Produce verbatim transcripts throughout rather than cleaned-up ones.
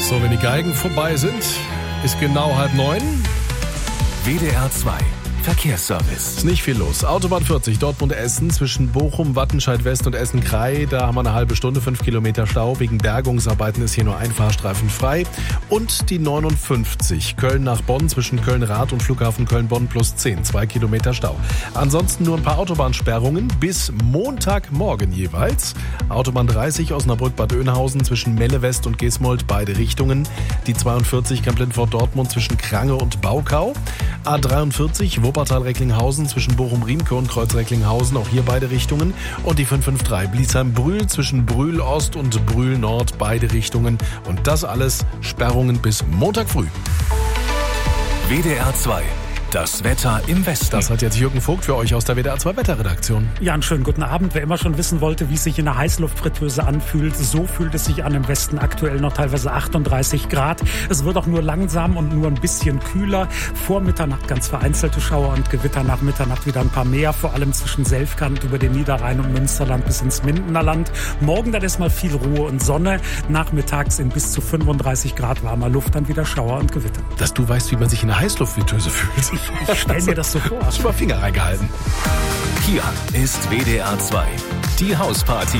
So, wenn die Geigen vorbei sind, ist genau halb neun. W D R zwei Verkehrsservice. Ist nicht viel los. Autobahn vierzig, Dortmund-Essen, zwischen Bochum, Wattenscheid-West und Essen-Krei. Da haben wir eine halbe Stunde, fünf Kilometer Stau. Wegen Bergungsarbeiten ist hier nur ein Fahrstreifen frei. Und die neunundfünfzig, Köln nach Bonn, zwischen Köln-Rath und Flughafen Köln-Bonn plus zehn, zwei Kilometer Stau. Ansonsten nur ein paar Autobahnsperrungen bis Montagmorgen jeweils. Autobahn dreißig, Osnabrück-Bad Oeynhausen, zwischen Melle-West und Gesmold, beide Richtungen. Die zweiundvierzig, Kemplenfort-Dortmund, zwischen Krange und Baukau. A dreiundvierzig, Wuppertal-Recklinghausen, zwischen Bochum-Riemke und Kreuz-Recklinghausen, auch hier beide Richtungen. Und die fünf fünf drei, Bliesheim-Brühl, zwischen Brühl-Ost und Brühl-Nord, beide Richtungen. Und das alles Sperrungen bis Montag früh. W D R zwei. Das Wetter im Westen. Das hat jetzt Jürgen Vogt für euch aus der W D R zwei Wetterredaktion. Ja, einen schönen guten Abend. Wer immer schon wissen wollte, wie es sich in einer Heißluftfritteuse anfühlt, so fühlt es sich an im Westen. Aktuell noch teilweise achtunddreißig Grad. Es wird auch nur langsam und nur ein bisschen kühler. Vor Mitternacht ganz vereinzelte Schauer und Gewitter, nach Mitternacht wieder ein paar mehr. Vor allem zwischen Selfkant über den Niederrhein und Münsterland bis ins Mindener Land. Morgen dann erstmal viel Ruhe und Sonne. Nachmittags in bis zu fünfunddreißig Grad warmer Luft dann wieder Schauer und Gewitter. Dass du weißt, wie man sich in einer Heißluftfritteuse fühlt. Ich stell mir das so vor. Hast du mal Finger reingehalten? Hier ist W D R zwei. Die Hausparty.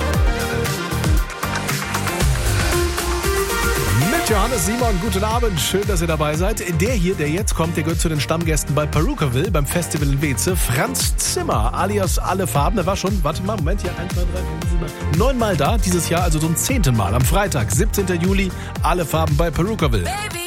Mit Johannes Simon, guten Abend. Schön, dass ihr dabei seid. Der hier, der jetzt kommt, der gehört zu den Stammgästen bei Perukaville beim Festival in Weze. Franz Zimmer, alias Alle Farben. Der war schon, warte mal, Moment, hier, eins, zwei, drei, vier, sieben, neunmal da. Dieses Jahr also zum zehnten Mal. Am Freitag, siebzehnten Juli, Alle Farben bei Perukaville. Baby.